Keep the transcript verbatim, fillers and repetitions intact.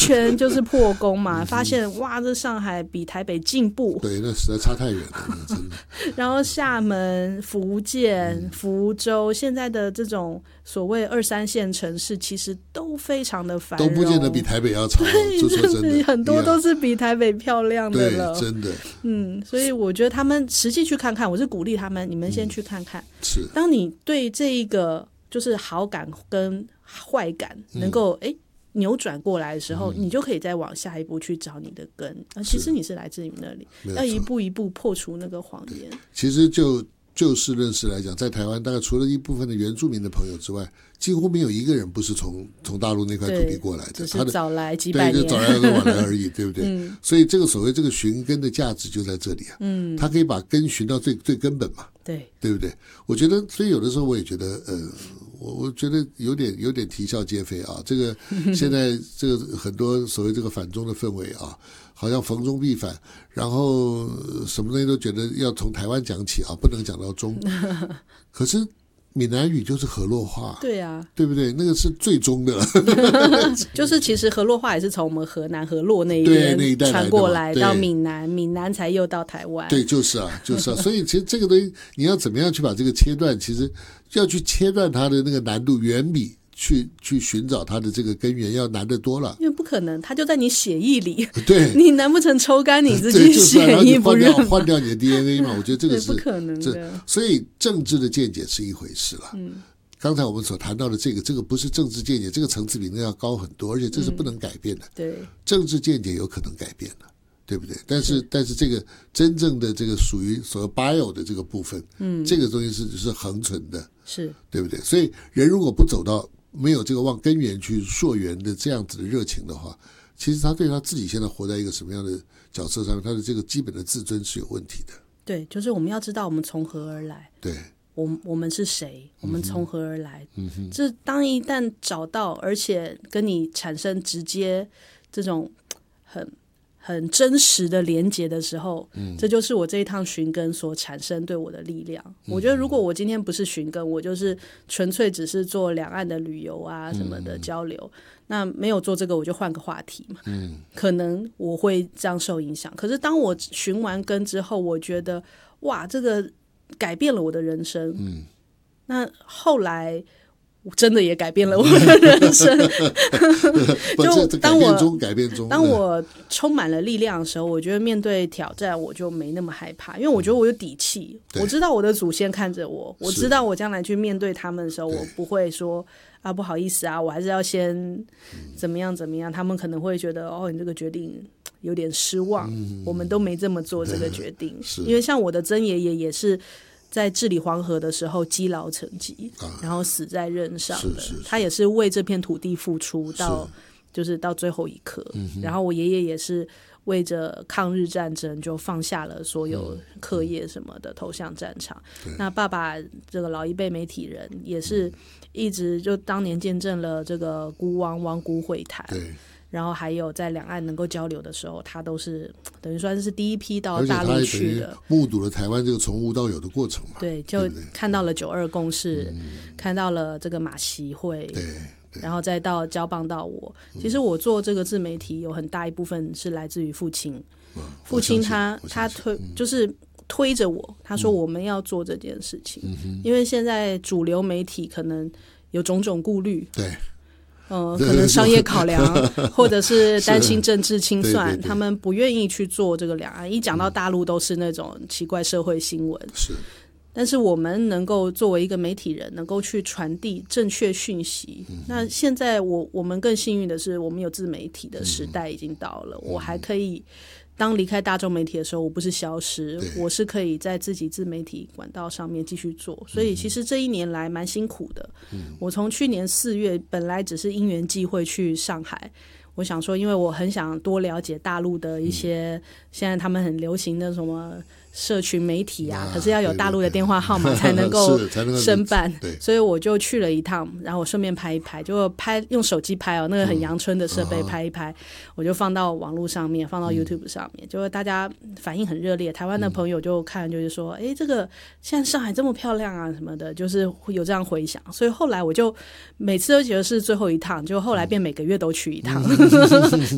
全就是破功嘛，发现哇，这上海比台北进步， 对，那实在差太远了，真的。 然后厦门、福建、福州现在的这种所谓二三线城市，其实都非常的繁荣， 都不见得比台北要差， 对， 就说真的， 很多都是比台北漂亮的了， 对，真的。 嗯，所以我觉得他们实际去看看，我是鼓励他们，你们先去看看。嗯、 是， 当你对这一个就是好感跟坏感能够哎、嗯、扭转过来的时候、嗯，你就可以再往下一步去找你的根。啊，其实你是来自于那里，要一步一步破除那个谎言。 其实就就事论事来讲，在台湾大概除了一部分的原住民的朋友之外，几乎没有一个人不是从从大陆那块土地过来的， 只是早来几百年， 对，就早来跟晚来而已，对不对、嗯？所以这个所谓这个寻根的价值就在这里啊，嗯，他可以把根寻到最最根本嘛， 对， 对不对？我觉得，所以有的时候我也觉得，呃。我我觉得有点有点啼笑皆非啊！这个现在这个很多所谓这个反中的氛围啊，好像逢中必反，然后什么东西都觉得要从台湾讲起啊，不能讲到中。可是闽南语就是河洛话， 对啊， 对不对？那个是最中的了。 就是其实河洛话也是从我们河南河洛那一边传过来到闽南，闽南才又到台湾。 对，就是啊，就是啊。所以其实这个东西你要怎么样去把这个切断，其实要去切断它的那个难度远比去去寻找它的这个根源要难得多了， 因为不可能，它就在你血液里。 对， 你难不成抽干你自己血液不认吗？ 换掉换掉你的 D N A 嘛？我觉得这个是不可能的。 所以政治的见解是一回事了。嗯，刚才我们所谈到的这个，这个不是政治见解，这个层次比那要高很多，而且这是不能改变的。 嗯、对， 政治见解有可能改变的。对不对？但是但是这个真正的这个属于所谓 bio 的这个部分，嗯，这个东西是是恒存的， 是对不对？所以人如果不走到没有这个往根源去溯源的这样子的热情的话，其实他对他自己现在活在一个什么样的角色上面，他的这个基本的自尊是有问题的。 对，就是我们要知道我们从何而来， 对， 我我们是谁，我们从何而来。嗯哼，这当一旦找到，而且跟你产生直接这种很。很真实的连结的时候、嗯、这就是我这一趟寻根所产生对我的力量、嗯、我觉得如果我今天不是寻根，我就是纯粹只是做两岸的旅游啊什么的交流、嗯、那没有做这个我就换个话题嘛、嗯、可能我会这样受影响。可是当我寻完根之后，我觉得哇，这个改变了我的人生、嗯、那后来真的也改变了我的人生就当我改变中当我充满了力量的时候，我觉得面对挑战我就没那么害怕，因为我觉得我有底气、嗯、我知道我的祖先看着我，我知道我将来去面对他们的时候，我不会说啊不好意思啊，我还是要先怎么样怎么样、嗯、他们可能会觉得哦你这个决定有点失望、嗯、我们都没这么做这个决定、嗯、因为像我的曾爷爷也是在治理黄河的时候积劳成疾、啊、然后死在任上的， 是是是， 他也是为这片土地付出到就是到最后一刻、嗯、然后我爷爷也是为着抗日战争就放下了所有课业什么的、嗯、投向战场。那爸爸这个老一辈媒体人也是一直就当年见证了这个孤汪汪孤会谈， 对， 然后还有在两岸能够交流的时候，他都是等于算是第一批到大陆去的， 目睹了台湾这个从无到有的过程嘛。 对，就看到了九二共识、嗯、看到了这个马习会， 对， 然后再到交棒到我、嗯、其实我做这个自媒体有很大一部分是来自于父亲、嗯、父亲他他推、嗯、就是推着我，他说我们要做这件事情、嗯、因为现在主流媒体可能有种种顾虑， 对， 呃，可能商业考量或者是担心政治清算，对对对，他们不愿意去做这个两岸，一讲到大陆都是那种奇怪社会新闻， 是。 但是我们能够作为一个媒体人能够去传递正确讯息、嗯、那现在我我们更幸运的是我们有自媒体的时代已经到了、嗯、我还可以当离开大众媒体的时候，我不是消失，我是可以在自己自媒体管道上面继续做，所以其实这一年来蛮辛苦的、嗯、我从去年四月本来只是因缘际会去上海，我想说因为我很想多了解大陆的一些、嗯、现在他们很流行的什么社群媒体啊，啊可是要有大陆的电话号码才能够申办，所以我就去了一趟，然后我顺便拍一拍，就拍用手机拍哦，那个很阳春的设备拍一拍、嗯、我就放到网络上面，放到 YouTube 上面、嗯、就大家反应很热烈，台湾的朋友就看就是说哎、嗯，这个现在上海这么漂亮啊什么的，就是有这样回响，所以后来我就每次都觉得是最后一趟，就后来变每个月都去一趟、嗯、